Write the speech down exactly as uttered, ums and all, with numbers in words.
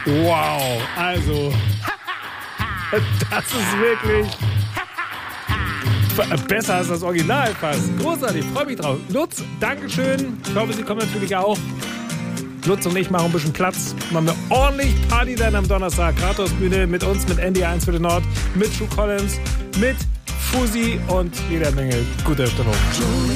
Wow, also, das ist wirklich besser als das Original fast. Großartig, freue mich drauf. Lutz, Dankeschön. Ich hoffe, Sie kommen natürlich auch. Lutz und ich machen ein bisschen Platz. Machen wir ordentlich Party dann am Donnerstag. Rathausbühne mit uns, mit Andy eins für den Nord, mit Drew Collins, mit Fusi und jeder Menge. Gute Stimmung.